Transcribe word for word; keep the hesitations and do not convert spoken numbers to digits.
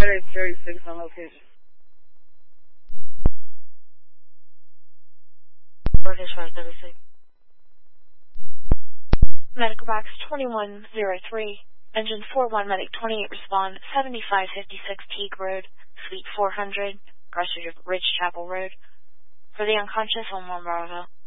Medic thirty-six on location. Location five thirty-six. Medical box twenty-one oh three, engine four one, medic twenty-eight, respond, seventy-five fifty-six Teague Road, Suite four hundred, Gresham Ridge Chapel Road. For the unconscious, one one Bravo.